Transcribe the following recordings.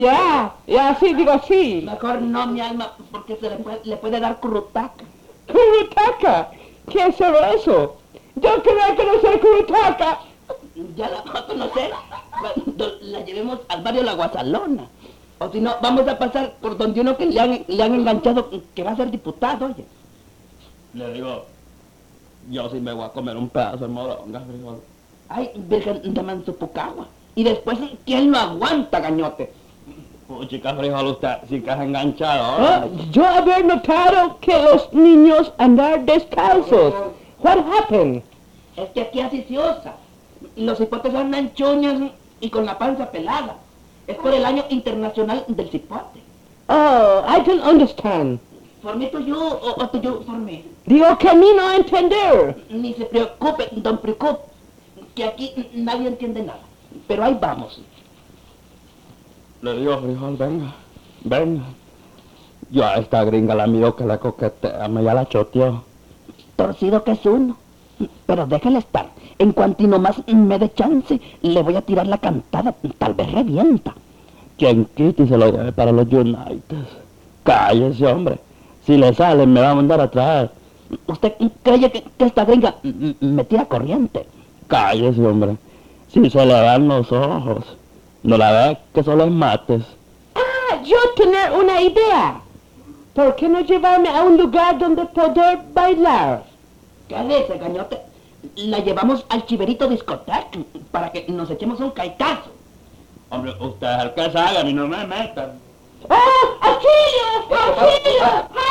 Ya, sí, digo sí. Mejor no, mi alma, porque le puede dar currutaca. ¿Curutaca? ¿Qué será eso? Yo creo que no soy curutaca. Ya la va a conocer cuando la llevemos al barrio La Guasalona. O si no, vamos a pasar por donde uno que le han enganchado, que va a ser diputado, oye. Le digo, yo sí me voy a comer un pedazo de moronga, frijol. Ay, Virgen de Mansupucagua. Y después, ¿quién lo aguanta, gañote? Chica, frijol, usted sí que es enganchado, Ah, yo haber notado que los niños andar descalzos. What happened? Es que aquí así se usa. Los cipotes andan choñas y con la panza pelada. Es por el año internacional del cipote. Oh, I don't understand. ¿Por mí tú yo o tú yo por mí? Digo que a mí no entender. Ni se preocupe, don Preocupe, que aquí nadie entiende nada. Pero ahí vamos. Le digo, frijol, venga. Yo a esta gringa la miro que la coquetea, me ya la choteó. Torcido que es uno. Pero déjale estar. En cuanto y nomás me dé chance, le voy a tirar la cantada. Tal vez revienta. Quien quite y se lo lleve para los United. Cállese, hombre. Si le sale, me va a mandar a traer. ¿Usted cree que esta gringa me tira corriente? Cállese, hombre. Si se le van los ojos. No la ve que solo es mates. Ah, yo tener una idea. ¿Por qué no llevarme a un lugar donde poder bailar? ¿Qué dice, gañote? La llevamos al Chiverito Discoteca para que nos echemos un caicazo. Hombre, usted es el que sabe, a mí no me metan. ¡Ah! ¡Auxilio!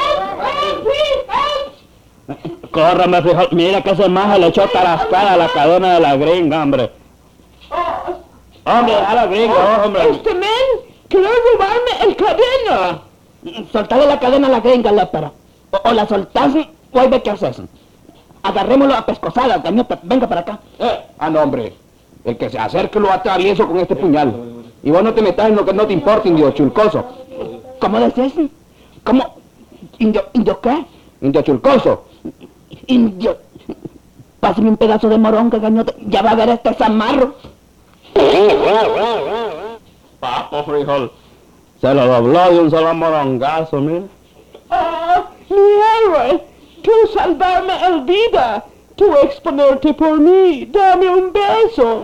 ¡Help! Córrame, frijol. Mira que ese maje le echó tarascada a la cadena de la gringa, hombre. Hombre, a la gringa, hombre. Este men quiere robarme el cadena. Soltale la cadena a la gringa, Lépera. O la soltás o ahí ve qué haces. Agarrémoslo a pescosadas, gañote. Venga para acá. No, hombre. El que se acerque lo atravieso con este puñal. Y vos no te metas en lo que no te importa, indio chulcoso. ¿Cómo decís? ¿Cómo? ¿Indio qué? Indio chulcoso. Indio. Pásame un pedazo de moronga, gañote. Ya va a ver este zamarro. Papo, frijol. Se lo dobló de un solo morongazo, mira. ¡Ah! ¡Mi héroe! ¡Tú salvarme el vida! ¡Tú exponerte por mí! ¡Dame un beso!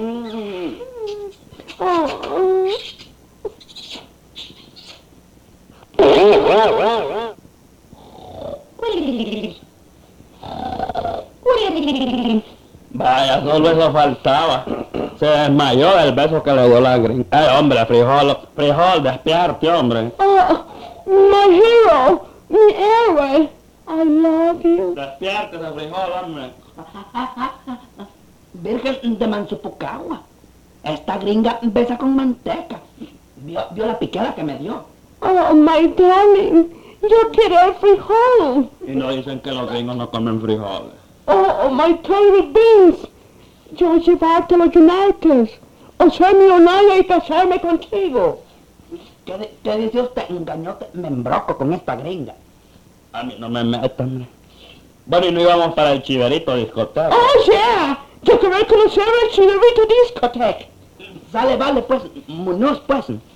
Vaya, solo eso faltaba. Se desmayó del beso que le dio la gringa. Hombre, frijol, despierte, hombre. My hero! Mi héroe! I love you. Despiértese, frijol, hombre. Virgen de Mansupucagua. Esta gringa besa con manteca. ¿Vio la piqueada que me dio? Oh, my darling. Yo quiero el frijol. Y no dicen que los gringos no comen frijoles. Oh, my favorite beans. Yo llevarte a los United. O ser millonaria y casarme contigo. ¿Qué dice usted, gañote? Me embroco con esta gringa. A mí no me metan, hombre. Bueno, y no íbamos para el Chiverito Discoteca. Oh, yeah. Yo quiero conocer el Chiverito Discoteca. Sale, vale, pues, Muñoz, pues.